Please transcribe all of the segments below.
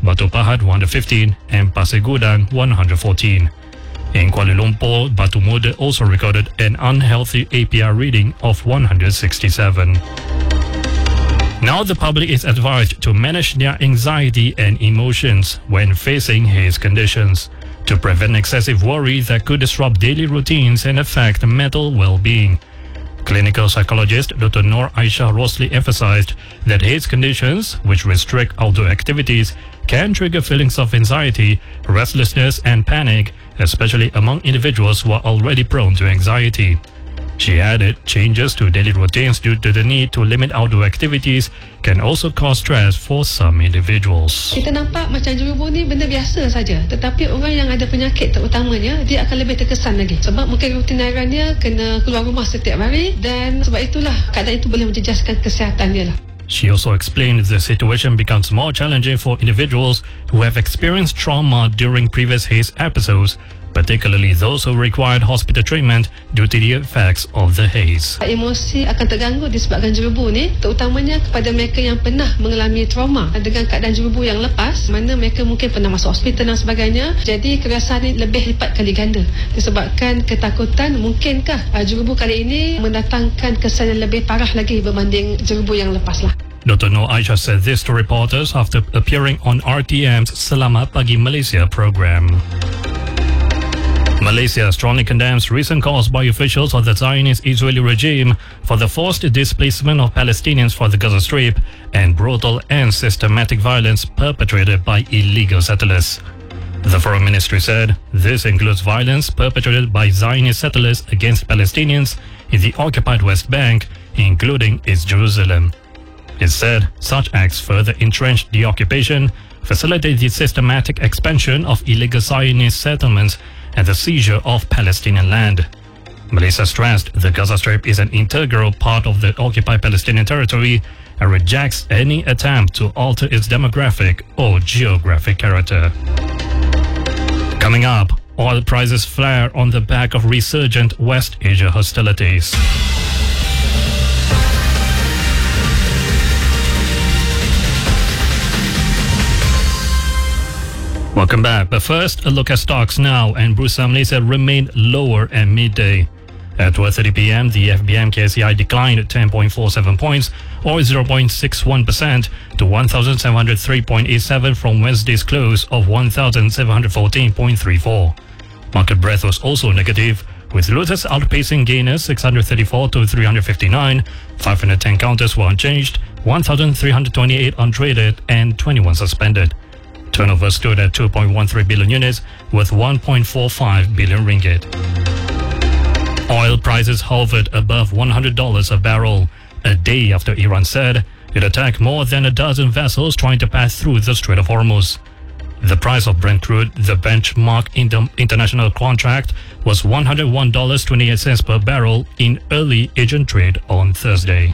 Batu Pahat 115 and Pasir Gudang 114. In Kuala Lumpur, Batu Muda also recorded an unhealthy APR reading of 167. Now the public is advised to manage their anxiety and emotions when facing haze conditions to prevent excessive worry that could disrupt daily routines and affect mental well-being. Clinical psychologist Dr. Noor Aisha Rosli emphasized that haze conditions, which restrict outdoor activities, can trigger feelings of anxiety, restlessness and panic, especially among individuals who are already prone to anxiety. She added changes to daily routines due to the need to limit outdoor activities can also cause stress for some individuals. Kita nampak macam jerubu ni benda biasa saja, tetapi orang yang ada penyakit terutamanya dia akan lebih terkesan lagi sebab mungkin rutin hariannya kena keluar rumah setiap hari dan sebab itulah keadaan itu boleh menjejaskan kesihatan dia lah. She also explained the situation becomes more challenging for individuals who have experienced trauma during previous haze episodes, particularly those who required hospital treatment due to the effects of the haze. Emosi akan terganggu disebabkan jerubu ni, terutamanya kepada mereka yang pernah mengalami trauma dengan keadaan jerubu yang lepas, mana mereka mungkin pernah masuk hospital dan sebagainya. Jadi kerasaan ni lebih lipat kali ganda disebabkan ketakutan mungkinkah jerubu kali ini mendatangkan kesan yang lebih parah lagi berbanding jerubu yang lepas lah. Dr. Noor Aisha said this to reporters after appearing on RTM's Selamat Pagi Malaysia program. Malaysia strongly condemns recent calls by officials of the Zionist Israeli regime for the forced displacement of Palestinians from the Gaza Strip and brutal and systematic violence perpetrated by illegal settlers. The Foreign Ministry said this includes violence perpetrated by Zionist settlers against Palestinians in the occupied West Bank, including East Jerusalem. It said such acts further entrenched the occupation, facilitated the systematic expansion of illegal Zionist settlements and the seizure of Palestinian land. Malaysia stressed the Gaza Strip is an integral part of the occupied Palestinian territory and rejects any attempt to alter its demographic or geographic character. Coming up, oil prices flare on the back of resurgent West Asia hostilities. Welcome back, but first a look at stocks now, and Bursa Malaysia remained lower at midday. At 12:30 p.m, the FBM KSCI declined 10.47 points or 0.61% to 1,703.87 from Wednesday's close of 1,714.34. Market breadth was also negative, with Lotus outpacing gainers 634 to 359, 510 counters were unchanged, 1,328 untraded and 21 suspended. Turnover stood at 2.13 billion units with 1.45 billion ringgit. Oil prices hovered above $100 a barrel a day after Iran said it attacked more than a dozen vessels trying to pass through the Strait of Hormuz. The price of Brent crude, the benchmark international contract, was $101.28 per barrel in early Asian trade on Thursday.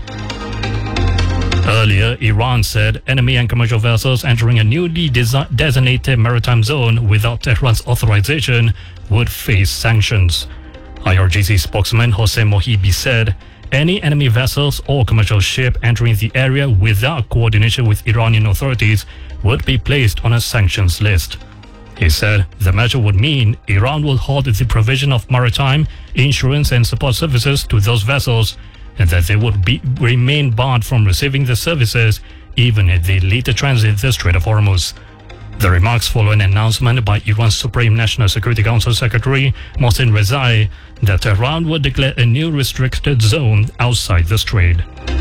Earlier, Iran said enemy and commercial vessels entering a newly designated maritime zone without Tehran's authorization would face sanctions. IRGC spokesman Hossein Mohibi said any enemy vessels or commercial ship entering the area without coordination with Iranian authorities would be placed on a sanctions list. He said the measure would mean Iran will halt the provision of maritime, insurance and support services to those vessels, and that they would remain barred from receiving the services even if they later transit the Strait of Hormuz. The remarks follow an announcement by Iran's Supreme National Security Council Secretary Mohsen Rezai that Tehran would declare a new restricted zone outside the strait.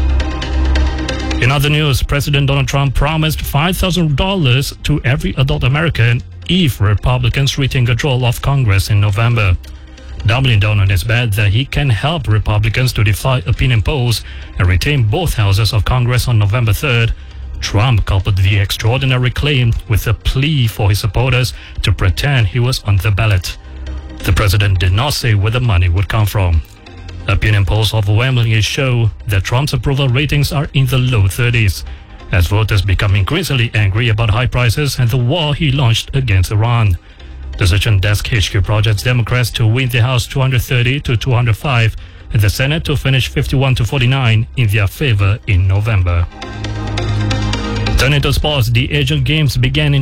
In other news, President Donald Trump promised $5,000 to every adult American if Republicans retain control of Congress in November. Doubling down on his bet that he can help Republicans to defy opinion polls and retain both houses of Congress on November 3rd, Trump coupled the extraordinary claim with a plea for his supporters to pretend he was on the ballot. The president did not say where the money would come from. Opinion polls overwhelmingly show that Trump's approval ratings are in the low 30s, as voters become increasingly angry about high prices and the war he launched against Iran. Decision Desk HQ projects Democrats to win the House 230 to 205 and the Senate to finish 51 to 49 in their favor in November. Turning to sports, the Asian Games began in